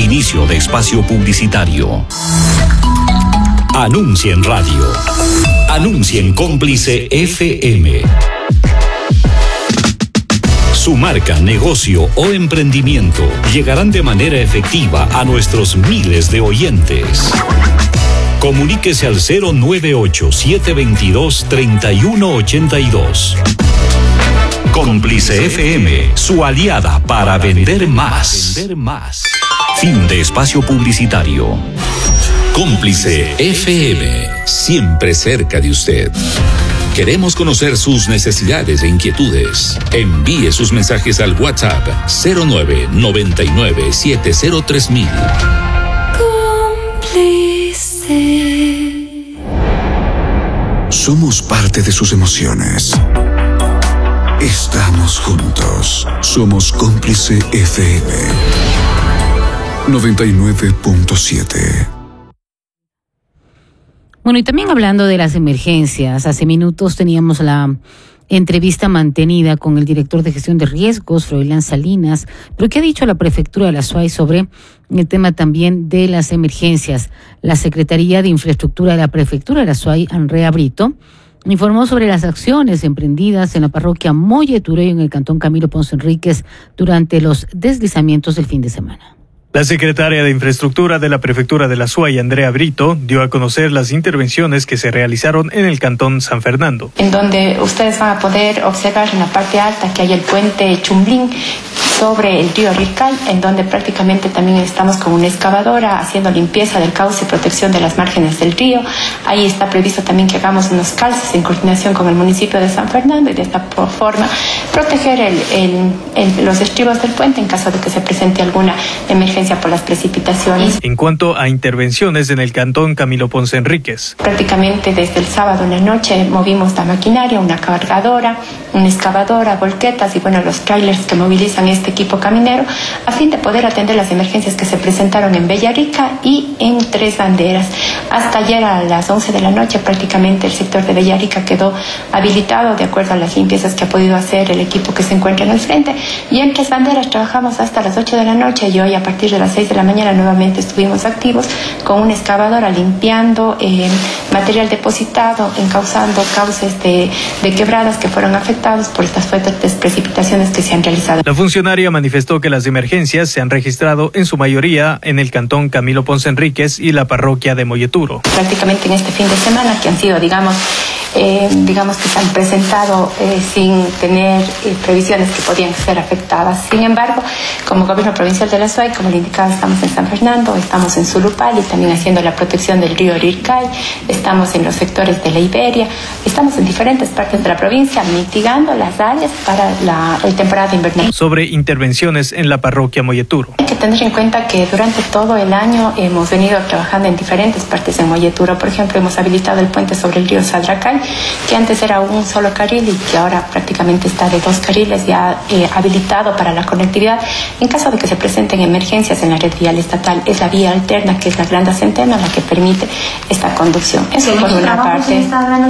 Inicio de espacio publicitario. Anuncia en radio. Anuncia en Cómplice FM. Su marca, negocio o emprendimiento llegarán de manera efectiva a nuestros miles de oyentes. Comuníquese al 098-722-3182. Cómplice FM, su aliada para vender más. Fin de espacio publicitario. Cómplice FM, siempre cerca de usted. Queremos conocer sus necesidades e inquietudes. Envíe sus mensajes al WhatsApp 0999-703000. Cómplice. Somos parte de sus emociones. Estamos juntos. Somos Cómplice FM 99.7. Bueno, y también hablando de las emergencias, hace minutos teníamos la entrevista mantenida con el director de gestión de riesgos, Froilán Salinas, pero ¿qué ha dicho la prefectura de la SUAY sobre el tema también de las emergencias? La Secretaría de Infraestructura de la prefectura de la SUAY, Andrea Brito, informó sobre las acciones emprendidas en la parroquia Molleturo y en el cantón Camilo Ponce Enríquez durante los deslizamientos del fin de semana. La secretaria de Infraestructura de la Prefectura de la SUAY, Andrea Brito, dio a conocer las intervenciones que se realizaron en el Cantón San Fernando. En donde ustedes van a poder observar en la parte alta que hay el puente Chumblín sobre el río Rircay, en donde prácticamente también estamos con una excavadora haciendo limpieza del cauce y protección de las márgenes del río. Ahí está previsto también que hagamos unos calces en coordinación con el municipio de San Fernando y de esta forma proteger los estribos del puente en caso de que se presente alguna emergencia por las precipitaciones. En cuanto a intervenciones en el cantón Camilo Ponce Enríquez, prácticamente desde el sábado en la noche movimos la maquinaria, una cargadora, una excavadora, volquetas y bueno, los trailers que movilizan este equipo caminero a fin de poder atender las emergencias que se presentaron en Bellarica y en Tres Banderas. Hasta ayer a las 11 de la noche prácticamente el sector de Bellarica quedó habilitado de acuerdo a las limpiezas que ha podido hacer el equipo que se encuentra en el frente, y en Tres Banderas trabajamos hasta las 8 de la noche y hoy a partir de las 6 de la mañana nuevamente estuvimos activos con una excavadora limpiando material depositado, encauzando cauces de quebradas que fueron afectados por estas fuertes precipitaciones que se han realizado. La funcionaria manifestó que las emergencias se han registrado en su mayoría en el cantón Camilo Ponce Enríquez y la parroquia de Molleturo. Prácticamente en este fin de semana que han sido, digamos que se han presentado sin tener previsiones que podían ser afectadas. Sin embargo, como gobierno provincial de la SUAY, como le indicaba, estamos en San Fernando, estamos en Zulupal y también haciendo la protección del río Rircay, estamos en los sectores de la Iberia, estamos en diferentes partes de la provincia mitigando las áreas para la temporada invernal. Sobre intervenciones en la parroquia Molleturo. Hay que tener en cuenta que durante todo el año hemos venido trabajando en diferentes partes de Molleturo. Por ejemplo, hemos habilitado el puente sobre el río Sadracay, que antes era un solo carril y que ahora prácticamente está de 2 carriles ya habilitado para la conectividad. En caso de que se presenten emergencias en la red vial estatal, es la vía alterna, que es la Granda Centeno, la que permite esta conducción. Eso por una parte.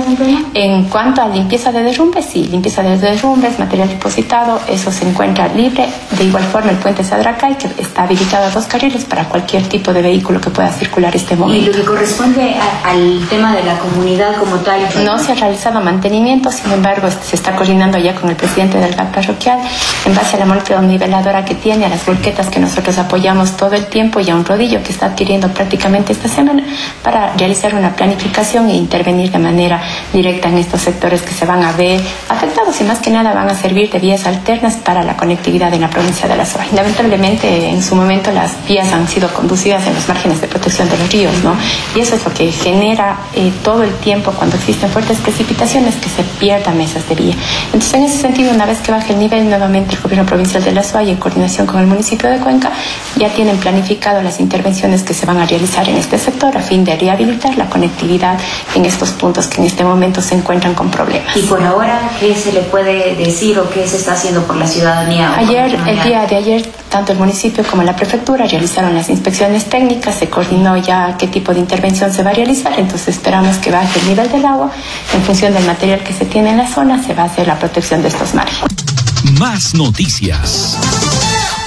En cuanto a limpieza de derrumbes, sí, limpieza de derrumbes, material depositado, eso se encuentra libre. De igual forma, el puente Sadracay, que está habilitado a 2 carriles para cualquier tipo de vehículo que pueda circular este momento. ¿Y lo que corresponde al tema de la comunidad como tal? No se ha realizado mantenimiento, sin embargo, se está coordinando ya con el presidente del GAC parroquial en base a la monitoniveladora que tiene, a las volquetas que nosotros apoyamos todo el tiempo y a un rodillo que está adquiriendo prácticamente esta semana para realizar una planificación e intervenir de manera directa en estos sectores que se van a ver afectados y más que nada van a servir de vías alternas para la conectividad en la provincia de la SUAY. Lamentablemente, en su momento las vías han sido conducidas en los márgenes de protección de los ríos, ¿no? Y eso es lo que genera todo el tiempo cuando existen fuertes precipitaciones que se pierdan mesas de vía. Entonces, en ese sentido, una vez que baje el nivel, nuevamente el gobierno provincial de la SUAY en coordinación con el municipio de Cuenca ya tienen planificado las intervenciones que se van a realizar en este sector a fin de rehabilitar la conectividad en estos puntos que en este momento se encuentran con problemas. Y por ahora, ¿qué se le puede decir o qué se está haciendo por la ciudadanía? El día de ayer, tanto el municipio como la prefectura realizaron las inspecciones técnicas, se coordinó ya qué tipo de intervención se va a realizar, entonces esperamos que baje el nivel del agua. En función del material que se tiene en la zona, se va a hacer la protección de estos márgenes. Más noticias.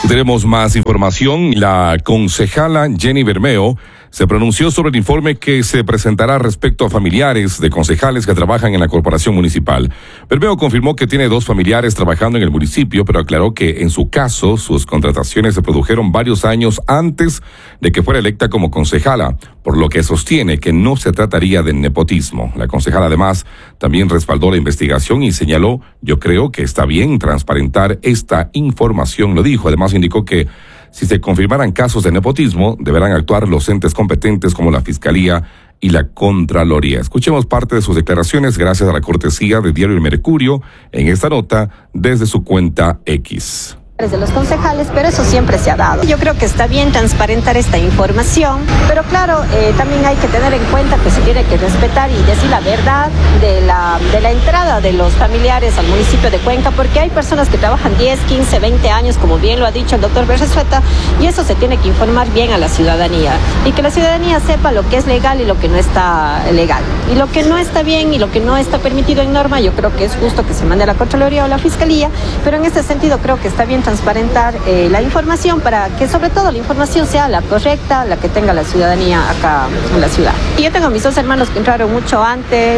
Tenemos más información. La concejala Jenny Bermeo se pronunció sobre el informe que se presentará respecto a familiares de concejales que trabajan en la corporación municipal. Bermeo confirmó que tiene 2 familiares trabajando en el municipio, pero aclaró que en su caso sus contrataciones se produjeron varios años antes de que fuera electa como concejala, por lo que sostiene que no se trataría de nepotismo. La concejala además también respaldó la investigación y señaló: yo creo que está bien transparentar esta información, lo dijo. Además indicó que si se confirmaran casos de nepotismo, deberán actuar los entes competentes como la Fiscalía y la Contraloría. Escuchemos parte de sus declaraciones gracias a la cortesía de Diario El Mercurio en esta nota desde su cuenta X. De los concejales, pero eso siempre se ha dado. Yo creo que está bien transparentar esta información, pero claro, también hay que tener en cuenta que se tiene que respetar y decir la verdad de la entrada de los familiares al municipio de Cuenca, porque hay personas que trabajan 10, 15, 20 años, como bien lo ha dicho el doctor Berresueta, y eso se tiene que informar bien a la ciudadanía, y que la ciudadanía sepa lo que es legal y lo que no está legal. Y lo que no está bien y lo que no está permitido en norma, yo creo que es justo que se mande a la Contraloría o a la Fiscalía, pero en este sentido creo que está bien transparentar la información para que sobre todo la información sea la correcta, la que tenga la ciudadanía acá en la ciudad. Y yo tengo mis 2 hermanos que entraron mucho antes,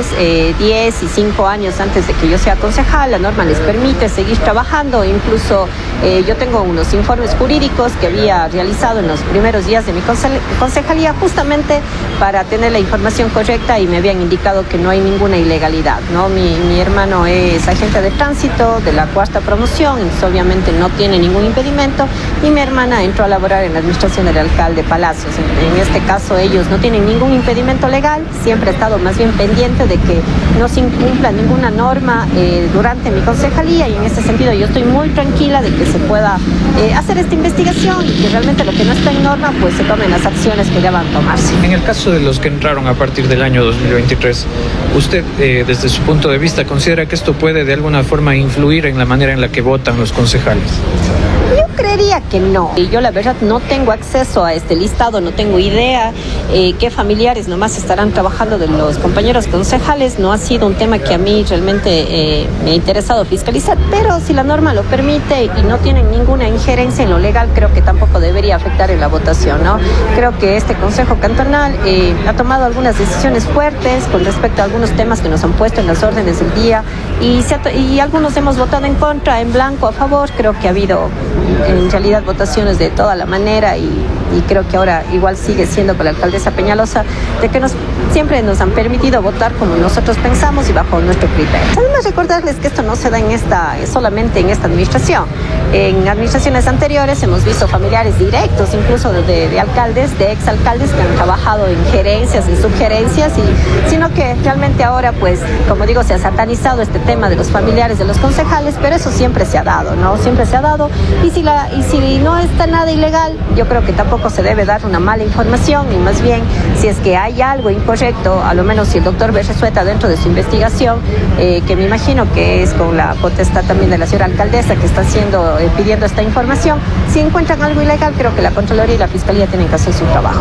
10 y 5 años antes de que yo sea concejal. La norma les permite seguir trabajando, incluso yo tengo unos informes jurídicos que había realizado en los primeros días de mi concejalía justamente para tener la información correcta, y me habían indicado que no hay ninguna ilegalidad, ¿no? Mi hermano es agente de tránsito de la 4ª promoción, y obviamente no tiene ningún impedimento, y mi hermana entró a laborar en la administración del alcalde Palacios. En este caso ellos no tienen ningún impedimento legal. Siempre he estado más bien pendiente de que no se incumpla ninguna norma durante mi concejalía, y en ese sentido yo estoy muy tranquila de que se pueda hacer esta investigación y que realmente lo que no está en norma pues se tomen las acciones que deban tomarse. En el caso de los que entraron a partir del año 2023, ¿usted desde su punto de vista considera que esto puede de alguna forma influir en la manera en la que votan los concejales? Yo creería que no. Y yo la verdad no tengo acceso a este listado, no tengo idea qué familiares nomás estarán trabajando de los compañeros concejales. No ha sido un tema que a mí realmente me ha interesado fiscalizar, pero si la norma lo permite y no tienen ninguna injerencia en lo legal, creo que tampoco debería afectar en la votación, ¿no? Creo que este Consejo Cantonal ha tomado algunas decisiones fuertes con respecto a algunos temas que nos han puesto en las órdenes del día, y algunos hemos votado en contra, en blanco, a favor. Creo que ha habido en realidad votaciones de toda la manera, y creo que ahora igual sigue siendo con la alcaldesa Peñalosa, de que siempre nos han permitido votar como nosotros pensamos y bajo nuestro criterio. Además, recordarles que esto no se da solamente en esta administración. En administraciones anteriores hemos visto familiares directos, incluso de alcaldes, de exalcaldes que han trabajado en gerencias, en subgerencias, sino que realmente ahora, pues, como digo, se ha satanizado este tema de los familiares de los concejales, pero eso siempre se ha dado, ¿no? Siempre se ha dado, y si no está nada ilegal, yo creo que tampoco se debe dar una mala información, y más bien, si es que hay algo incorrecto, a lo menos si el doctor Berresueta dentro de su investigación, que me imagino que es con la potestad también de la señora alcaldesa que está pidiendo esta información, si encuentran algo ilegal, creo que la Contraloría y la Fiscalía tienen que hacer su trabajo.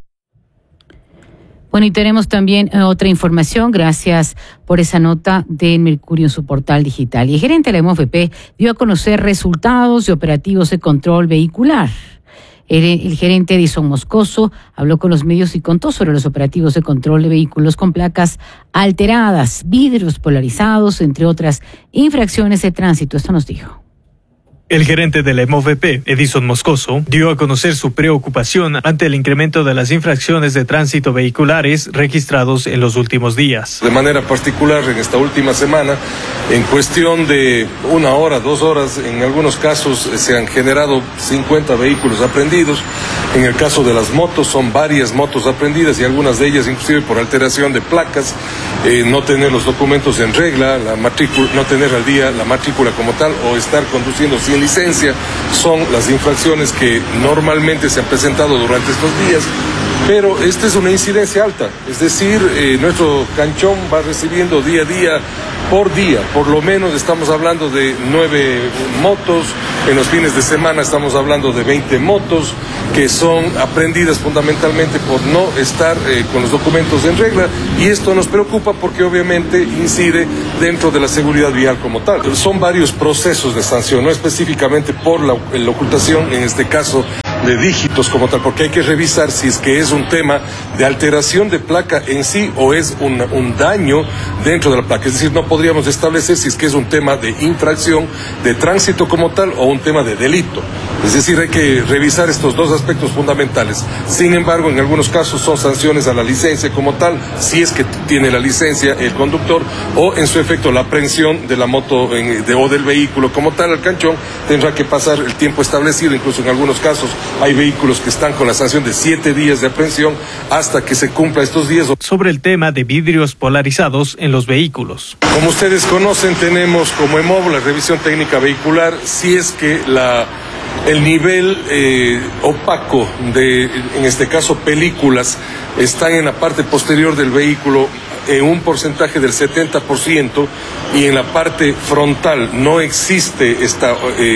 Bueno, y tenemos también otra información, gracias por esa nota de Mercurio en su portal digital. Y el gerente de la MOVP dio a conocer resultados de operativos de control vehicular. El gerente Edison Moscoso habló con los medios y contó sobre los operativos de control de vehículos con placas alteradas, vidrios polarizados, entre otras infracciones de tránsito. Esto nos dijo. El gerente de la MOVP, Edison Moscoso, dio a conocer su preocupación ante el incremento de las infracciones de tránsito vehiculares registrados en los últimos días. De manera particular, en esta última semana, en cuestión de 1 hora, 2 horas, en algunos casos se han generado 50 vehículos aprehendidos. En el caso de las motos, son varias motos aprehendidas, y algunas de ellas inclusive por alteración de placas, no tener los documentos en regla, no tener al día la matrícula como tal, o estar conduciendo sin licencia. Son las infracciones que normalmente se han presentado durante estos días. pero esta es una incidencia alta, es decir, nuestro canchón va recibiendo día a día, por lo menos estamos hablando de 9 motos, en los fines de semana estamos hablando de 20 motos que son aprehendidas fundamentalmente por no estar con los documentos en regla, y esto nos preocupa porque obviamente incide dentro de la seguridad vial como tal. Son varios procesos de sanción, no específicamente por la ocultación, en este caso, de dígitos como tal, porque hay que revisar si es que es un tema de alteración de placa en sí o es un daño dentro de la placa. Es decir, no podríamos establecer si es que es un tema de infracción, de tránsito como tal, o un tema de delito. Es decir, hay que revisar estos dos aspectos fundamentales. Sin embargo, en algunos casos son sanciones a la licencia como tal, si es que tiene la licencia el conductor, o en su efecto la aprehensión de la moto o del vehículo como tal al canchón, tendrá que pasar el tiempo establecido. Incluso en algunos casos hay vehículos que están con la sanción de 7 días de aprehensión hasta que se cumpla estos días. Sobre el tema de vidrios polarizados en los vehículos. Como ustedes conocen, tenemos como EMOV la revisión técnica vehicular. Si es que el nivel opaco de, en este caso, películas, están en la parte posterior del vehículo en un porcentaje del 70%, y en la parte frontal no existe esta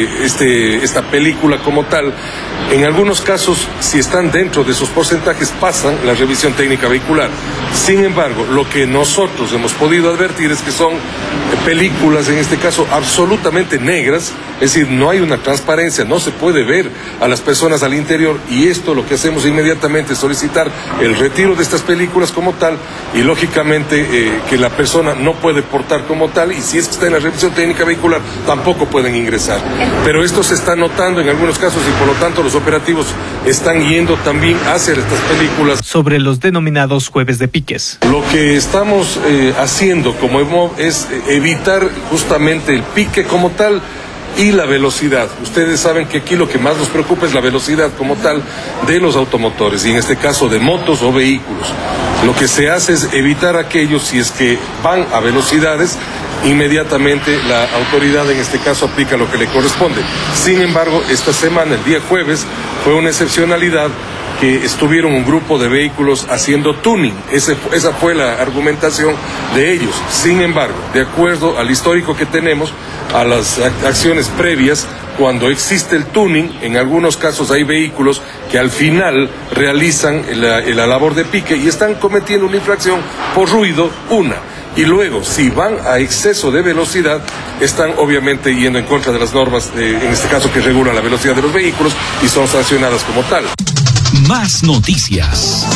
película como tal, en algunos casos, si están dentro de esos porcentajes, pasan la revisión técnica vehicular. Sin embargo, lo que nosotros hemos podido advertir es que son películas, en este caso, absolutamente negras, es decir, no hay una transparencia, no se puede ver a las personas al interior, y esto lo que hacemos inmediatamente es solicitar el retiro de estas películas como tal, y lógicamente que la persona no puede portar como tal, y si es que está en la revisión técnica vehicular, tampoco pueden ingresar. Pero esto se está notando en algunos casos, y por lo tanto los operativos están yendo también hacia estas películas. Sobre los denominados jueves de piques. Lo que estamos haciendo como EMOV es evitar justamente el pique como tal y la velocidad. Ustedes saben que aquí lo que más nos preocupa es la velocidad como tal de los automotores, y en este caso de motos o vehículos. Lo que se hace es evitar aquellos, si es que van a velocidades, inmediatamente la autoridad en este caso aplica lo que le corresponde. Sin embargo, esta semana, el día jueves, fue una excepcionalidad que estuvieron un grupo de vehículos haciendo tuning. Esa fue la argumentación de ellos. Sin embargo, de acuerdo al histórico que tenemos, a las acciones previas, cuando existe el tuning, en algunos casos hay vehículos que al final realizan la labor de pique y están cometiendo una infracción por ruido, y luego, si van a exceso de velocidad, están obviamente yendo en contra de las normas, en este caso, que regulan la velocidad de los vehículos, y son sancionadas como tal. Más noticias.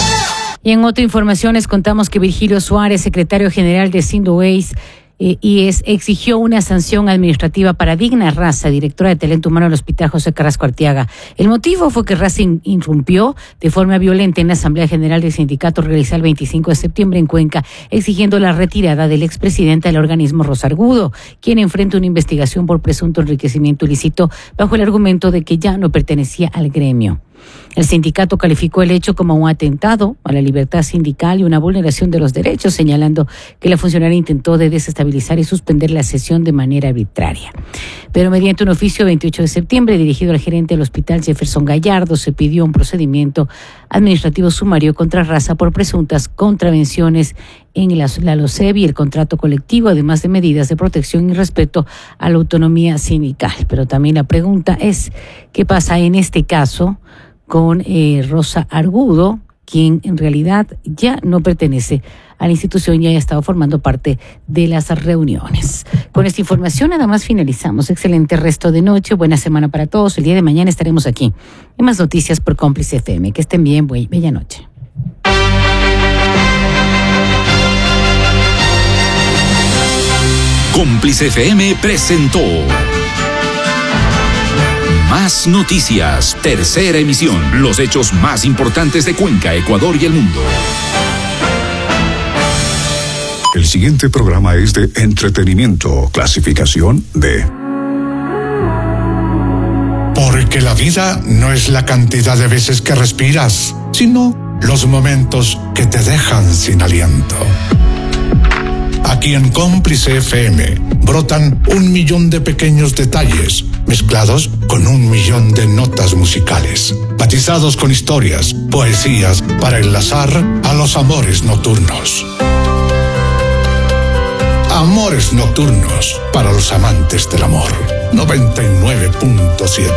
Y en otra información les contamos que Virgilio Suárez, secretario general de Sindoways, exigió una sanción administrativa para Digna Raza, directora de Talento Humano del Hospital José Carrasco Arteaga. El motivo fue que Raza irrumpió de forma violenta en la Asamblea General del Sindicato realizada el 25 de septiembre en Cuenca, exigiendo la retirada del expresidente del organismo, Rosa Argudo, quien enfrenta una investigación por presunto enriquecimiento ilícito bajo el argumento de que ya no pertenecía al gremio. El sindicato calificó el hecho como un atentado a la libertad sindical y una vulneración de los derechos, señalando que la funcionaria intentó desestabilizar y suspender la sesión de manera arbitraria. Pero mediante un oficio 28 de septiembre dirigido al gerente del hospital, Jefferson Gallardo, se pidió un procedimiento administrativo sumario contra Raza por presuntas contravenciones en la LOCEB y el contrato colectivo, además de medidas de protección y respeto a la autonomía sindical. Pero también la pregunta es, ¿qué pasa en este caso con Rosa Argudo, quien en realidad ya no pertenece a la institución y haya estado formando parte de las reuniones? Con esta información nada más finalizamos. Excelente resto de noche, buena semana para todos. El día de mañana estaremos aquí en Más Noticias por Cómplice FM. Que estén bien, bella noche. Cómplice FM presentó Más Noticias, tercera emisión. Los hechos más importantes de Cuenca, Ecuador y el mundo. El siguiente programa es de entretenimiento, clasificación D. Porque la vida no es la cantidad de veces que respiras, sino los momentos que te dejan sin aliento. Aquí en Cómplice FM brotan 1 millón de pequeños detalles mezclados con 1 millón de notas musicales, batizados con historias, poesías para enlazar a los amores nocturnos. Amores nocturnos para los amantes del amor. 99.7